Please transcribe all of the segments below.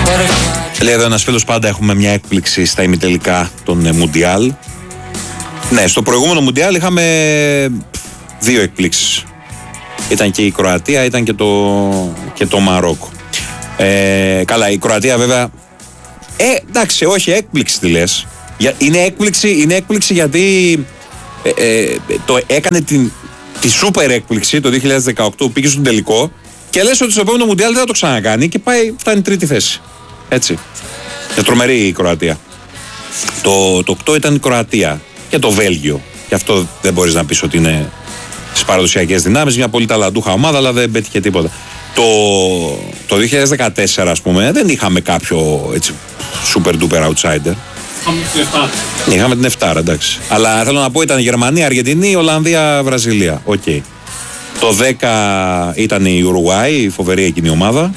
Λέει εδώ ένας φίλος, πάντα έχουμε μια έκπληξη στα ημιτελικά των Μουντιάλ. Ναι, στο προηγούμενο Μουντιάλ είχαμε 2 εκπλήξεις. Ήταν και η Κροατία, ήταν και το Μαρόκο. Καλά, η Κροατία βέβαια. Εντάξει, όχι έκπληξη τι λες. Είναι έκπληξη γιατί το έκανε τη σούπερ έκπληξη το 2018 που πήγε στον τελικό και λες ότι στο επόμενο Μουντιάλ δεν θα το ξανακάνει και φτάνει τρίτη θέση. Έτσι. Και τρομερή η Κροατία. Το 8 ήταν η Κροατία και το Βέλγιο. Γι' αυτό δεν μπορείς να πεις ότι είναι στις παραδοσιακές δυνάμεις. Μια πολύ ταλαντούχα ομάδα, αλλά δεν πέτυχε τίποτα. Το 2014, ας πούμε, δεν είχαμε κάποιο έτσι super duper outsider. Είχαμε την 7, εντάξει. Αλλά θέλω να πω ήταν Γερμανία, Αργεντινή, Ολλανδία, Βραζιλία. Οκ. Το 10 ήταν η Ουρουάη, η φοβερή εκείνη ομάδα.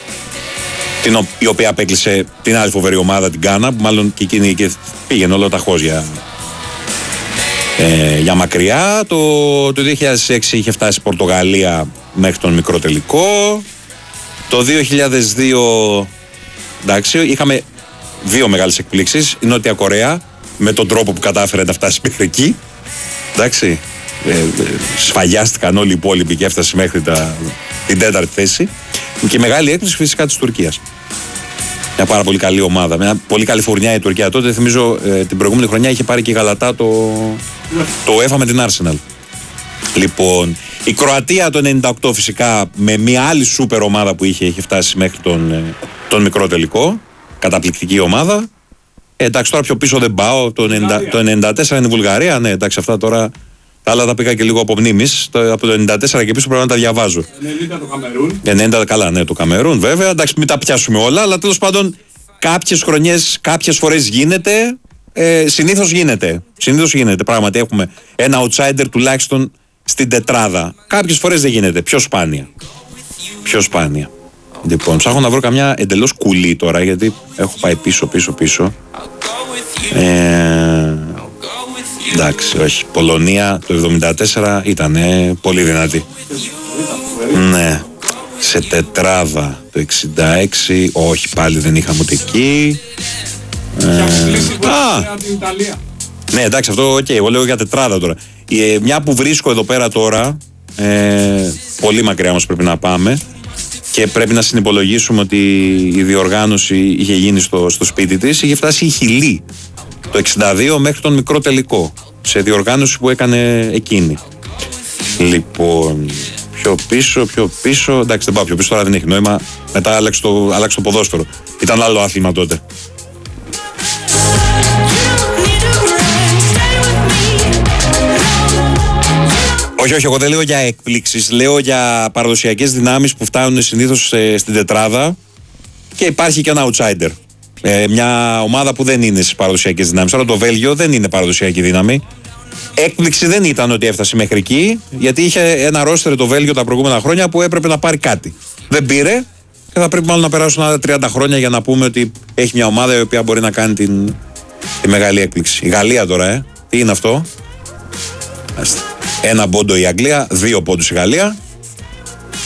Η οποία απέκλεισε την άλλη φοβερή ομάδα, την Γκάνα, που μάλλον και εκείνη και πήγαινε όλο ταχώς για μακριά. Το 2006 είχε φτάσει η Πορτογαλία μέχρι τον μικρό τελικό. Το 2002, εντάξει, είχαμε 2 μεγάλες εκπλήξεις. Η Νότια Κορέα, με τον τρόπο που κατάφερε να φτάσει μέχρι εκεί. Εντάξει, σφαγιάστηκαν όλοι οι υπόλοιποι και έφτασε μέχρι την 4η θέση. Και μεγάλη έκπληξη φυσικά της Τουρκίας. Μια πάρα πολύ καλή ομάδα. Μια πολύ καλή φουρνιά η Τουρκία. Τότε θυμίζω την προηγούμενη χρονιά είχε πάρει και η Γαλατά το UEFA με την Arsenal. Λοιπόν, η Κροατία το 98 φυσικά με μια άλλη σούπερ ομάδα που είχε φτάσει μέχρι τον μικρό τελικό. Καταπληκτική ομάδα. Εντάξει, τώρα πιο πίσω δεν πάω. Το 94 είναι η Βουλγαρία. Ναι, εντάξει, αυτά τώρα. Τα άλλα τα πήγα και λίγο από μνήμης. Από το 94 και πίσω πρέπει να τα διαβάζω. 90 το Καμερούν. 90 καλά, ναι, το Καμερούν βέβαια. Εντάξει, μην τα πιάσουμε όλα, αλλά τέλος πάντων κάποιες χρονιές, κάποιες φορές γίνεται. Συνήθως γίνεται. Πράγματι έχουμε ένα outsider τουλάχιστον στην τετράδα. Κάποιες φορές δεν γίνεται. Πιο σπάνια. Λοιπόν, ψάχνω να βρω καμιά εντελώς κουλή τώρα, γιατί έχω πάει πίσω. Εντάξει, όχι. Πολωνία το 74 ήταν πολύ δυνατή. Ναι. Σε τετράδα το 66, όχι πάλι δεν είχαμε ούτε εκεί. Ναι, εντάξει, αυτό εγώ λέω για τετράδα τώρα. Μια που βρίσκω εδώ πέρα τώρα, πολύ μακριά όμως πρέπει να πάμε και πρέπει να συνυπολογίσουμε ότι η διοργάνωση είχε γίνει στο σπίτι της, είχε φτάσει η Χιλή το 62 μέχρι τον μικρό τελικό, σε διοργάνωση που έκανε εκείνη. Λοιπόν, πιο πίσω, εντάξει δεν πάω πιο πίσω, τώρα δεν έχει νόημα, μετά άλλαξε το ποδόσφαιρο, ήταν άλλο άθλημα τότε. Όχι, εγώ δεν λέω για εκπλήξεις, λέω για παραδοσιακές δυνάμεις που φτάνουν συνήθως στην τετράδα και υπάρχει και ένα outsider. Μια ομάδα που δεν είναι στις παραδοσιακές δυνάμεις. Άρα το Βέλγιο δεν είναι παραδοσιακή δύναμη. Έκπληξη δεν ήταν ότι έφτασε μέχρι εκεί, γιατί είχε ένα ρόστερ το Βέλγιο τα προηγούμενα χρόνια που έπρεπε να πάρει κάτι. Δεν πήρε και θα πρέπει μάλλον να περάσουν άλλα 30 χρόνια για να πούμε ότι έχει μια ομάδα η οποία μπορεί να κάνει τη μεγάλη έκπληξη. Η Γαλλία τώρα, τι είναι αυτό? 1 πόντο η Αγγλία, 2 πόντους η Γαλλία.